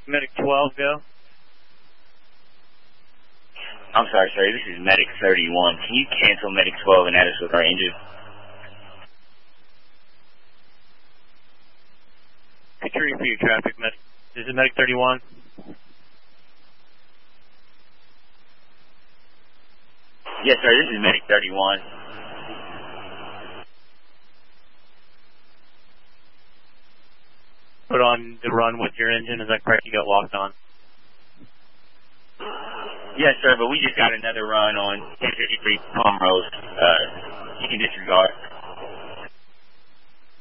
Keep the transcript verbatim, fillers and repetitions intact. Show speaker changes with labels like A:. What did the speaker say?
A: Medic twelve, go.
B: I'm sorry, sir. This is Medic thirty-one. Can you cancel Medic twelve and add us with our engine?
A: Could you repeat your traffic, Medic? This is Medic thirty-one.
B: Yes, sir. This is Medic thirty-one.
A: Put on the run with your engine. Is that correct? You got locked on.
B: Yes, sir, but we just got another run on ten fifty-three Palm Rose. Uh, you can disregard.